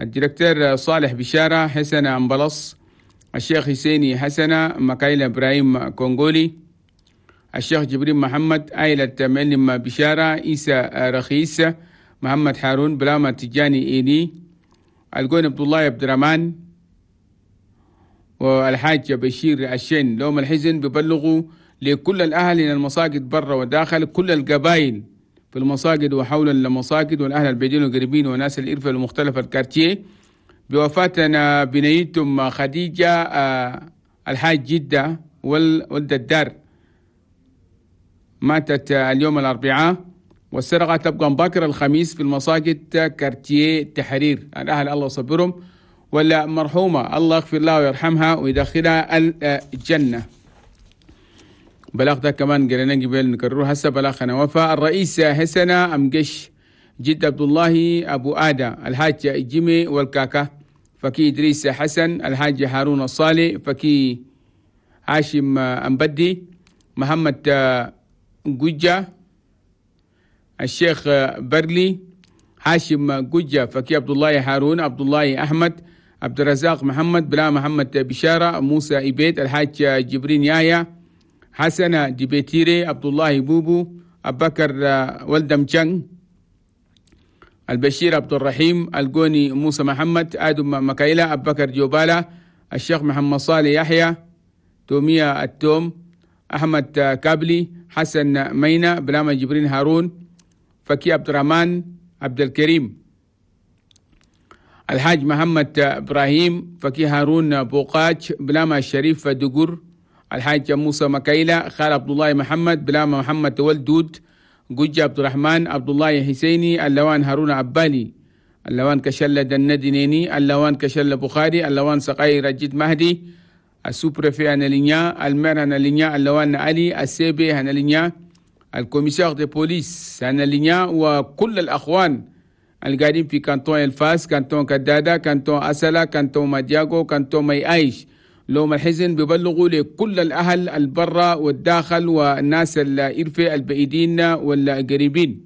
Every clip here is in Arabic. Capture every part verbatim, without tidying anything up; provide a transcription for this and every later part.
الدكتور صالح بشارة حسن أمبلص، الشيخ حسيني حسنة مكايلة إبراهيم كونغولي، الشيخ جبريل محمد عائلة معلم بشارة، عيسى رخيص، محمد هارون، بلامة تجاني إيلي، القون عبد الله عبد الرحمن، والحاج بشير الشين. لهم الحزن ببلغوا لكل الأهل من المساجد برا وداخل، كل القبائل في المساجد وحول المساجد، والأهل البعيدين والقريبين وناس الإرفة المختلفة الكارتيه، بوفاتنا بنيتم خديجة الحاج جدة والد الدار، ماتت اليوم الأربعاء، والسرقة تبقى باكر الخميس في المساجد كارتيه تحرير. الأهل الله يصبرهم، ولا مرحومة الله يغفر لها ويرحمها ويدخلها الجنة. بلاغ ده كمان قرينا قبل نكرره هسه. بلاغنا وفاء الرئيس حسنة أمقش جد عبد الله أبو آدم، الحاج جيمي والكاكا، فكي إدريس حسن، الحاج هارون الصالح، فكي هاشم أمبدي، محمد قجة، الشيخ برلي، هاشم قجة، فكي عبد الله هارون، عبد الله أحمد، عبد الرزاق محمد، بلا محمد بشارة، موسى إبيد، الحاج جبرين يايا، حسن ديبيتيري، عبد الله بوبو، أبو بكر ولدم جنگ، البشير عبد الرحيم، القوني موسى محمد، آدم مكايلة، أبو بكر جوبالة، الشيخ محمد صالح يحيى، تومية التوم، أحمد كابلي، حسن مينة، بلامة جبرين هارون، فكي عبد الرحمن عبد الكريم، الحاج محمد إبراهيم، فكي هارون بوقاج، بلامة الشريف دقور، الحاج موسى مكايلة، خال عبد الله محمد، بلامة محمد ولدود، قجة عبد الرحمن، عبد الله حسيني، اللوان هارون عبالي، اللوان كشلة دندنيني، اللوان كشلة بخاري، اللوان سقاي رجيد مهدي، السوبرفي هنالينيا، المير هنالينيا، اللوان علي السيبي هنالينيا، الكوميسار دي بوليس هنالينيا، وكل الأخوان القاعدين في كانتون الفاس، كانتون كدادة، كانتون أسلا، كانتون مادياغو، كانتون مي عايش. لهم الحزن ببلغوا لكل الأهل البرة والداخل والناس الإرفة البعيدين والقريبين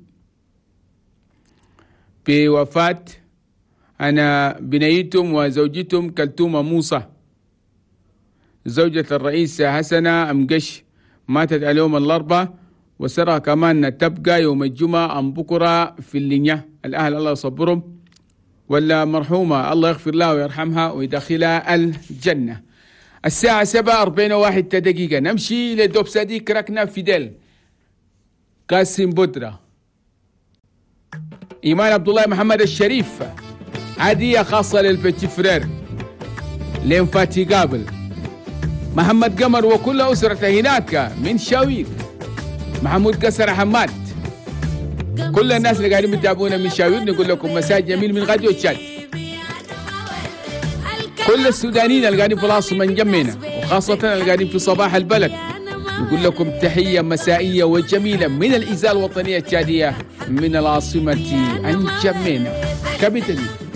بوفاة أنا بنيتم وزوجتم كلثوم موسى، زوجة الرئيس حسنة أمقش، ماتت اليوم الأربعاء، وسرها كمان تبقى يوم الجمعة أم بكرة في اللينية. الأهل الله يصبرهم، ولا مرحومة الله يغفر لها ويرحمها ويدخلها الجنة. الساعة سبعة أربعين واحد دقيقة، نمشي لدوب صديق ركنا فيدل قاسم بودرة، إيمان عبد الله محمد الشريف، هدية خاصة للبتي فرير، لينفاتي قابل، محمد قمر وكل أسرته هناك من شاوير، محمود قصر حماد، كل الناس اللي قاعدين بتتابعونا من شاوير نقول لكم مساء جميل من غاديو تشاد. كل السودانيين اللي قاعدين في العاصمة نجمينا، وخاصة اللي قاعدين في صباح البلد، نقول لكم تحية مسائية وجميلة من الإذاعة الوطنية التشادية من العاصمة نجمينا. كابتن